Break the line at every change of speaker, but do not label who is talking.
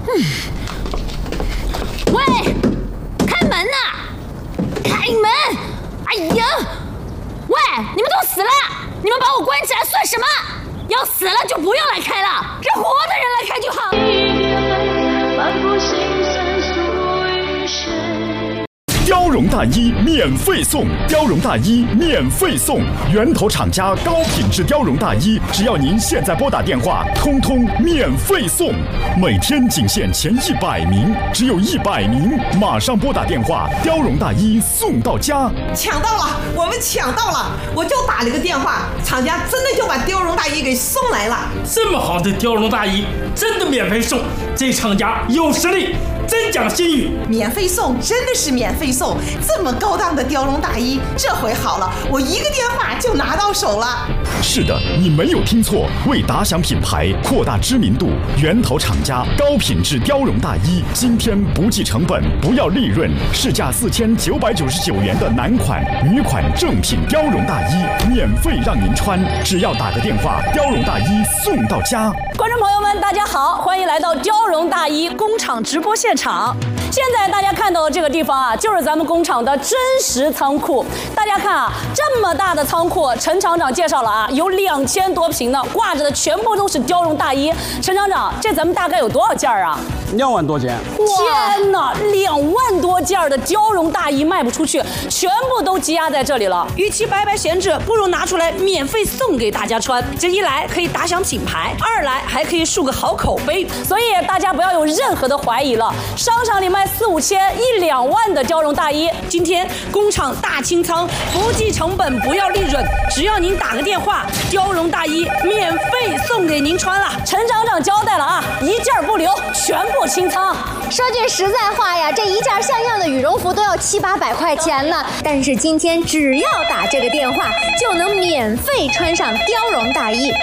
喂，开门呐！开门！哎呀，喂，你们都死了，你们把我关起来算什么？要死了就不用来开了，让活的人来开就好。
貂绒大衣免费送，貂绒大衣免费送，源头厂家高品质貂绒大衣，只要您现在拨打电话，通通免费送。每天仅限前100名，只有100名，马上拨打电话，貂绒大衣送到家。
抢到了，我们抢到了！我就打了个电话，厂家真的就把貂绒大衣给送来了。
这么好的貂绒大衣，真的免费送，这厂家有实力。真讲信誉，
免费送真的是免费送，这么高档的貂绒大衣，这回好了，我一个电话就拿到手了。
是的，你没有听错，为打响品牌，扩大知名度，源头厂家高品质貂绒大衣，今天不计成本，不要利润，市价4999元的男款、女款正品貂绒大衣，免费让您穿，只要打个电话，貂绒大衣送到家。
观众朋友们，大家好，欢迎来到貂绒大衣工厂直播现场。现在大家看到的这个地方啊，就是咱们工厂的真实仓库。大家看啊，这么大的仓库，陈厂长介绍了啊，有2000多平呢，挂着的全部都是貂绒大衣。陈厂长，这咱们大概有多少件啊
？2万多件。
天哪，2万多件的貂绒大衣卖不出去，全部都积压在这里了。与其白白闲置，不如拿出来免费送给大家穿。这一来可以打响品牌，二来还可以树个好口碑。所以大家不要有任何的怀疑了。商场里卖4、5千、1、2万的貂绒大衣，今天工厂大清仓，不计成本，不要利润，只要您打个电话，貂绒大衣免费送给您穿了。陈厂长交代了啊，一件不留，全部清仓。
说句实在话呀，这一件像样的羽绒服都要700、800块钱呢。但是今天只要打这个电话，就能免费穿上貂绒大衣。